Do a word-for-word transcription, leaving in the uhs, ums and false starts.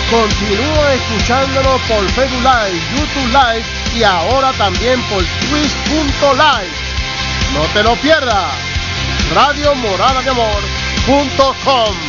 Continúa escuchándonos por Facebook Live, YouTube Live y ahora también por Twitch punto live. No te lo pierdas. Radio Morada de Amor punto com